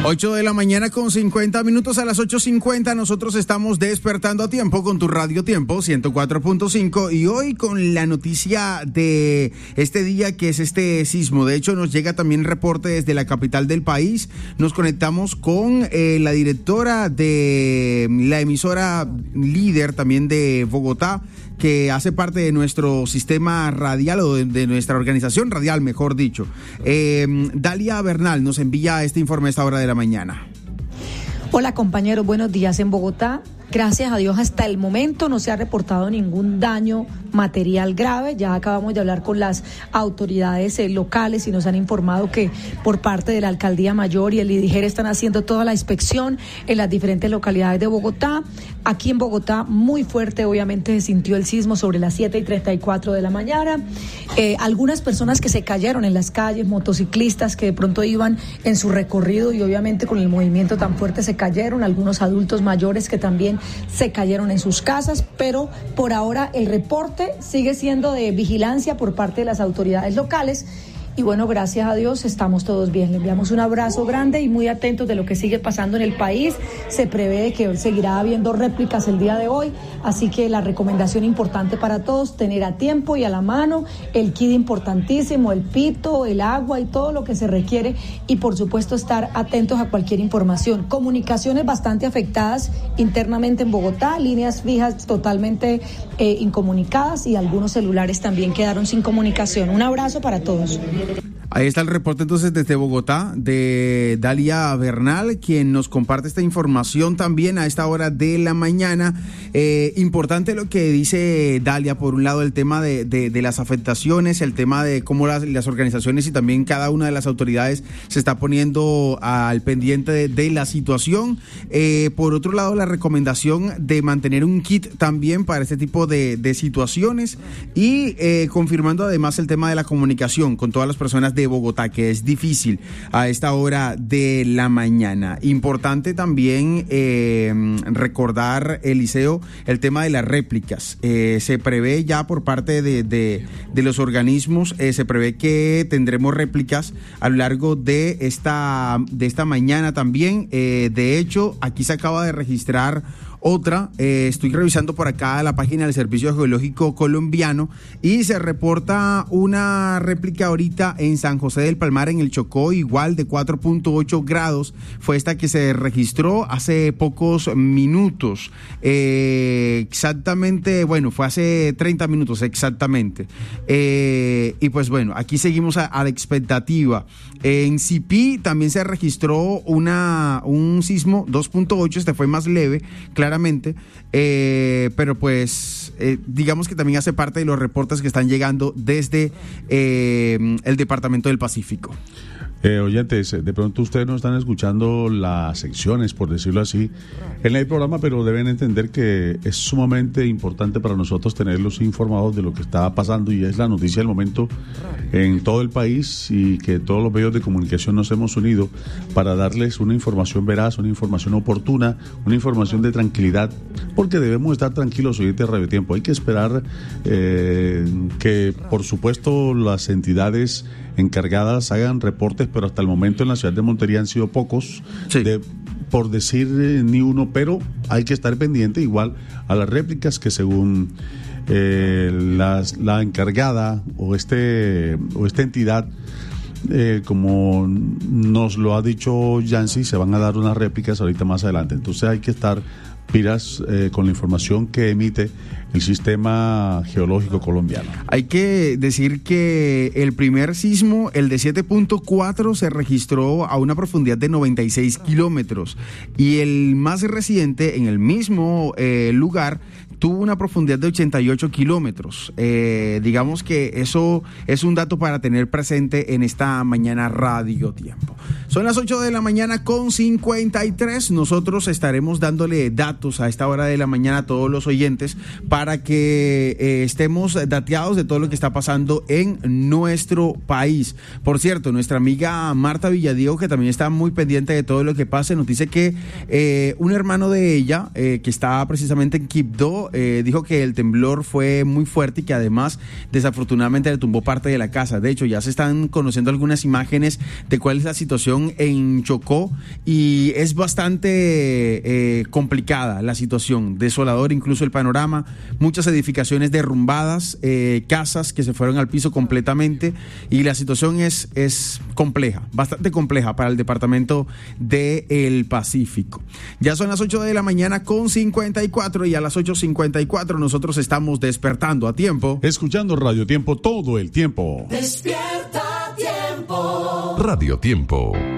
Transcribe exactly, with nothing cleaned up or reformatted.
ocho de la mañana con cincuenta minutos. A las ocho cincuenta nosotros estamos despertando a tiempo con tu Radio Tiempo ciento cuatro punto cinco, y hoy con la noticia de este día, que es este sismo. De hecho, nos llega también reporte desde la capital del país. Nos conectamos con eh, la directora de la emisora líder también de Bogotá, que hace parte de nuestro sistema radial, o de, de nuestra organización radial, mejor dicho. Eh, Dalia Bernal nos envía este informe a esta hora de la mañana. Hola compañeros, buenos días. En Bogotá, gracias a Dios, hasta el momento no se ha reportado ningún daño material grave. Ya acabamos de hablar con las autoridades eh, locales y nos han informado que por parte de la Alcaldía Mayor y el IDIGER están haciendo toda la inspección en las diferentes localidades de Bogotá. Aquí en Bogotá, muy fuerte, obviamente, se sintió el sismo sobre las siete y treinta y cuatro de la mañana. Eh, algunas personas que se cayeron en las calles, motociclistas que de pronto iban en su recorrido y obviamente con el movimiento tan fuerte se cayeron. Algunos adultos mayores que también se cayeron en sus casas, pero por ahora el reporte sigue siendo de vigilancia por parte de las autoridades locales. Y bueno, gracias a Dios estamos todos bien. Le enviamos un abrazo grande y muy atentos de lo que sigue pasando en el país. Se prevé que seguirá habiendo réplicas el día de hoy, así que la recomendación importante para todos, tener a tiempo y a la mano el kit importantísimo, el pito, el agua y todo lo que se requiere, y por supuesto estar atentos a cualquier información. Comunicaciones bastante afectadas internamente en Bogotá, líneas fijas totalmente eh, incomunicadas, y algunos celulares también quedaron sin comunicación. Un abrazo para todos. Ahí está el reporte entonces desde Bogotá de Dalia Bernal, quien nos comparte esta información también a esta hora de la mañana. Eh, importante lo que dice Dalia, por un lado el tema de, de, de las afectaciones, el tema de cómo las, las organizaciones y también cada una de las autoridades se está poniendo al pendiente de, de la situación. Eh, por otro lado, la recomendación de mantener un kit también para este tipo de, de situaciones, y eh, confirmando además el tema de la comunicación con todas las personas de de Bogotá, que es difícil a esta hora de la mañana. Importante también eh, recordar, Eliseo, el tema de las réplicas. Eh, se prevé ya por parte de, de, de los organismos, eh, se prevé que tendremos réplicas a lo largo de esta, de esta mañana también. Eh, de hecho, aquí se acaba de registrar otra, eh, estoy revisando por acá la página del Servicio Geológico Colombiano, y se reporta una réplica ahorita en San José del Palmar, en el Chocó, igual de cuatro punto ocho grados. Fue esta que se registró hace pocos minutos. Eh, exactamente, bueno, fue hace treinta minutos exactamente. Eh, y pues bueno, aquí seguimos a, a la expectativa. En Sipí también se registró una un sismo dos punto ocho, este fue más leve, claro. Claramente, eh, pero pues eh, digamos que también hace parte de los reportes que están llegando desde eh, el Departamento del Pacífico. Eh, oyentes, de pronto ustedes no están escuchando las secciones, por decirlo así, en el programa, pero deben entender que es sumamente importante para nosotros tenerlos informados de lo que está pasando, y es la noticia del momento en todo el país, y que todos los medios de comunicación nos hemos unido para darles una información veraz, una información oportuna, una información de tranquilidad, porque debemos estar tranquilos, oyentes de Radio Tiempo. Hay que esperar eh, que, por supuesto, las entidades encargadas hagan reportes, pero hasta el momento en la ciudad de Montería han sido pocos, sí. de, por decir eh, ni uno, pero hay que estar pendiente igual a las réplicas que según eh, las, la encargada o este o esta entidad, eh, como nos lo ha dicho Yancy, se van a dar unas réplicas ahorita más adelante. Entonces hay que estar pilas eh, con la información que emite el Sistema Geológico Colombiano. Hay que decir que el primer sismo, el de siete punto cuatro, se registró a una profundidad de noventa y seis kilómetros, y el más reciente, en el mismo eh, lugar, tuvo una profundidad de ochenta y ocho kilómetros. Eh, digamos que eso es un dato para tener presente en esta mañana Radio Tiempo. Son las ocho de la mañana con cincuenta y tres. Nosotros estaremos dándole datos a esta hora de la mañana a todos los oyentes para que eh, estemos dateados de todo lo que está pasando en nuestro país. Por cierto, nuestra amiga Marta Villadiego, que también está muy pendiente de todo lo que pase, nos dice que eh, un hermano de ella, eh, que está precisamente en Quibdó, eh, dijo que el temblor fue muy fuerte y que además desafortunadamente le tumbó parte de la casa. De hecho, ya se están conociendo algunas imágenes de cuál es la situación situación en Chocó y es bastante eh, complicada la situación, desolador incluso el panorama, muchas edificaciones derrumbadas, eh, casas que se fueron al piso completamente y la situación es, es compleja, bastante compleja para el departamento del Pacífico. Ya son las ocho de la mañana con cincuenta y cuatro y a las ocho cincuenta y cuatro nosotros estamos despertando a tiempo. Escuchando Radio Tiempo todo el tiempo. Despierta Tiempo. Radio Tiempo.